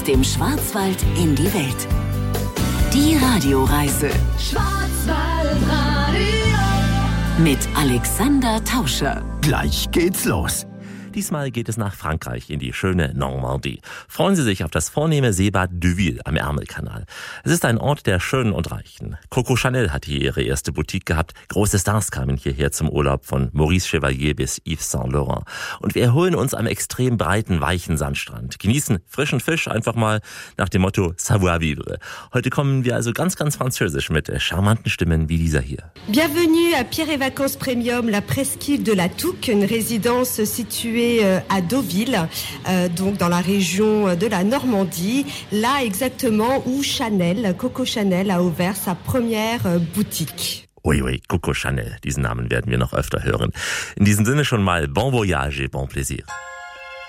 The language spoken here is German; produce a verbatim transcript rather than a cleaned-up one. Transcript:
dem Schwarzwald in die Welt. Die Radioreise. Schwarzwaldradio. Mit Alexander Tauscher. Gleich geht's los. Diesmal geht es nach Frankreich, in die schöne Normandie. Freuen Sie sich auf das vornehme Seebad Deauville am Ärmelkanal. Es ist ein Ort der Schönen und Reichen. Coco Chanel hat hier ihre erste Boutique gehabt. Große Stars kamen hierher zum Urlaub, von Maurice Chevalier bis Yves Saint Laurent. Und wir erholen uns am extrem breiten, weichen Sandstrand. Genießen frischen Fisch einfach mal nach dem Motto Savoir vivre. Heute kommen wir also ganz, ganz französisch mit charmanten Stimmen wie dieser hier. Bienvenue à Pierre et Vacances Premium, la presqu'île de la Touques, une résidence située à Deauville, euh, donc dans la région de la Normandie, là exactement où Chanel, Coco Chanel a ouvert sa première boutique. Ui, ui, Coco Chanel, diesen Namen werden wir noch öfter hören. In diesem Sinne schon mal bon voyage et bon plaisir.